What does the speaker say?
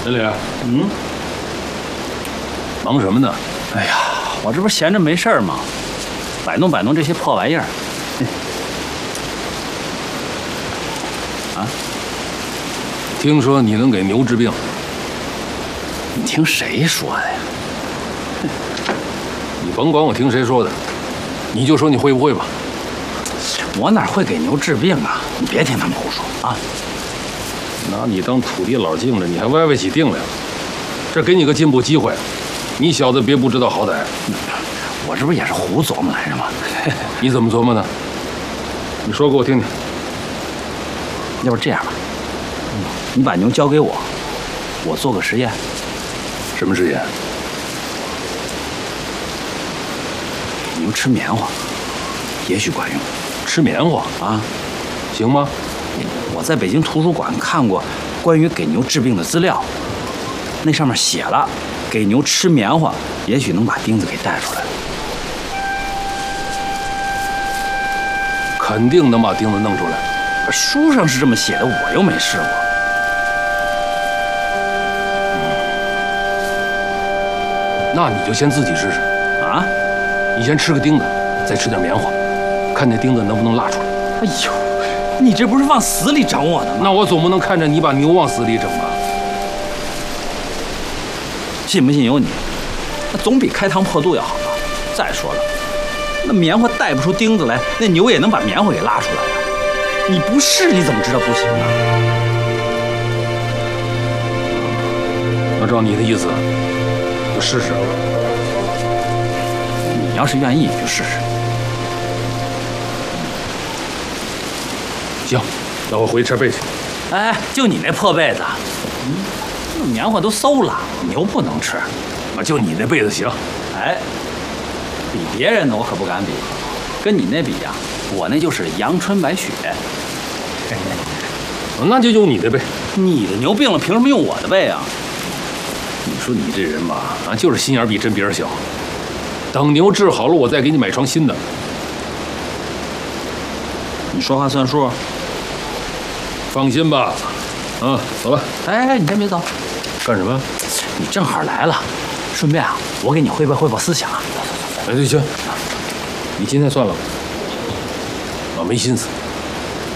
小李，忙什么呢？ 哎呀，我这不闲着没事儿吗？摆弄摆弄这些破玩意儿。啊？ 听说你能给牛治病？ 你听谁说的呀？ 你甭管我听谁说的，你就说你会不会吧。 我哪会给牛治病啊？你别听他们胡说啊！ 拿你当土地老径了，你还歪歪起腚来了？这给你个进步机会，你小子别不知道好歹。 我这不也是胡琢磨来着吗？ 你怎么琢磨的？你说给我听听。 要不这样吧，你把牛交给我，我做个实验。 什么实验？ 给牛吃棉花，也许管用。 吃棉花啊？ 行吗？ 我在北京图书馆看过关于给牛治病的资料，那上面写了，给牛吃棉花，也许能把钉子给带出来。 肯定能把钉子弄出来。 书上是这么写的，我又没试过。 那你就先自己试试啊！ 你先吃个钉子，再吃点棉花，看那钉子能不能拉出来。 哎呦，你这不是往死里整我呢吗？ 那我总不能看着你把牛往死里整吧？ 信不信由你，那总比开膛破肚要好吧？再说了，那棉花带不出钉子来，那牛也能把棉花给拉出来呀。你不试你怎么知道不行呢？ 那照你的意思，就试试。 你要是愿意，就试试。 行，那我回去拆被去。 哎，就你那破被子，那棉花都馊了，牛不能吃。 就你那被子行。 哎，比别人的我可不敢比，跟你那比呀，我那就是阳春白雪。 那就用你的被。 你的牛病了，凭什么用我的被啊？ 你说你这人吧，就是心眼比针鼻儿小。等牛治好了，我再给你买床新的。 你说话算数。 放心吧，走了。 哎，你先别走。 干什么？ 你正好来了，顺便啊，我给你汇报汇报思想啊。 哎，对，行，你今天算了吧，我没心思。